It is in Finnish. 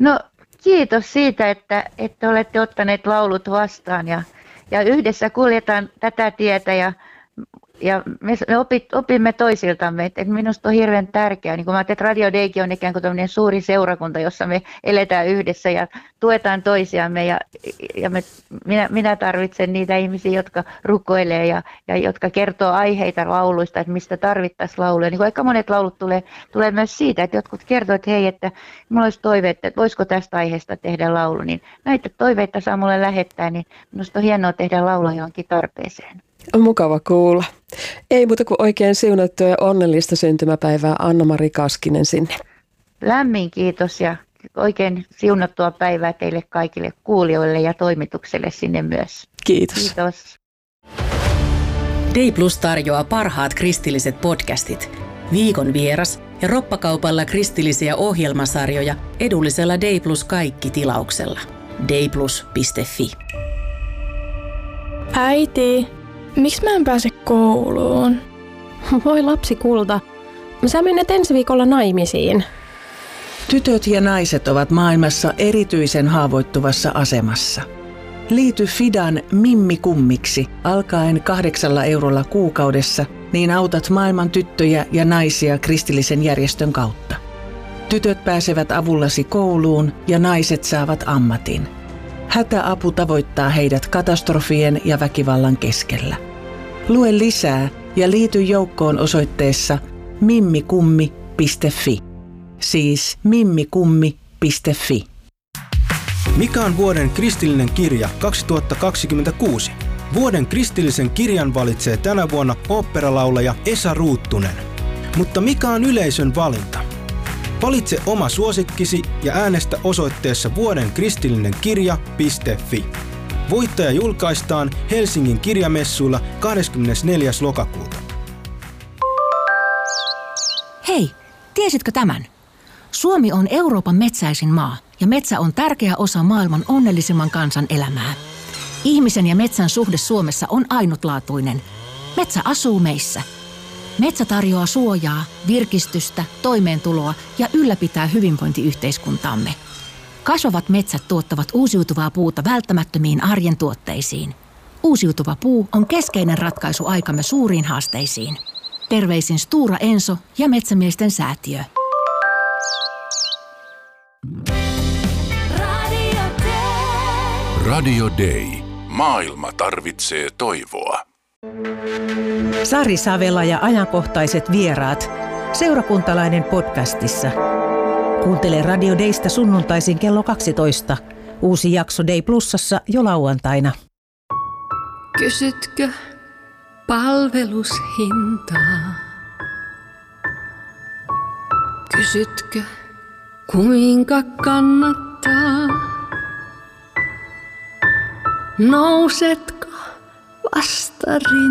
No kiitos siitä, että olette ottaneet laulut vastaan ja yhdessä kuljetaan tätä tietä ja me opimme toisiltamme. Et minusta on hirveän tärkeää, niin kun mä ajattelin, että Radio Daykin on ikään kuin tämmöinen suuri seurakunta, jossa me eletään yhdessä ja tuetaan toisiamme. Minä tarvitsen niitä ihmisiä, jotka rukoilee ja jotka kertoo aiheita lauluista, että mistä tarvittaisiin lauluja. Niin aika monet laulut tulee myös siitä, että jotkut kertoo, että hei, että minulla olisi toive, että voisiko tästä aiheesta tehdä laulu. Niin näitä toiveita saa mulle lähettää, niin minusta on hienoa tehdä laulua johonkin tarpeeseen. On mukava kuulla. Ei muuta kuin oikein siunattua ja onnellista syntymäpäivää Anna-Mari Kaskinen sinne. Lämmin kiitos ja oikein siunattua päivää teille kaikille kuulijoille ja toimitukselle sinne myös. Kiitos. Kiitos. Day Plus tarjoaa parhaat kristilliset podcastit, viikon vieras ja roppakaupalla kristillisiä ohjelmasarjoja edullisella Day Plus kaikki -tilauksella. dayplus.fi. Äiti, miksi mä en pääse kouluun? Voi lapsi kulta, sä menet ensi viikolla naimisiin. Tytöt ja naiset ovat maailmassa erityisen haavoittuvassa asemassa. Liity Fidan Mimmi Kummiksi alkaen 8 eurolla kuukaudessa, niin autat maailman tyttöjä ja naisia kristillisen järjestön kautta. Tytöt pääsevät avullasi kouluun ja naiset saavat ammatin. Hätäapu tavoittaa heidät katastrofien ja väkivallan keskellä. Lue lisää ja liity joukkoon osoitteessa mimmikummi.fi. Siis mimmikummi.fi. Mikä on vuoden kristillinen kirja 2026? Vuoden kristillisen kirjan valitsee tänä vuonna oopperalaulaja Esa Ruuttunen. Mutta mikä on yleisön valinta? Valitse oma suosikkisi ja äänestä osoitteessa vuodenkristillinenkirja.fi. Voittaja julkaistaan Helsingin kirjamessuilla 24. lokakuuta. Hei, tiesitkö tämän? Suomi on Euroopan metsäisin maa ja metsä on tärkeä osa maailman onnellisimman kansan elämää. Ihmisen ja metsän suhde Suomessa on ainutlaatuinen. Metsä asuu meissä. Metsä tarjoaa suojaa, virkistystä, toimeentuloa ja ylläpitää hyvinvointiyhteiskuntaamme. Kasvavat metsät tuottavat uusiutuvaa puuta välttämättömiin arjen tuotteisiin. Uusiutuva puu on keskeinen ratkaisu aikamme suuriin haasteisiin. Terveisin Stura Enso ja Metsämiesten säätiö. Radio Day. Maailma tarvitsee toivoa. Sari Savela ja ajankohtaiset vieraat. Seurakuntalainen podcastissa. Kuuntele Radio Daysta sunnuntaisin kello 12. Uusi jakso Day Plusassa jo lauantaina. Kysytkö palvelushintaa? Kysytkö kuinka kannattaa? Nousetko vastarintaan?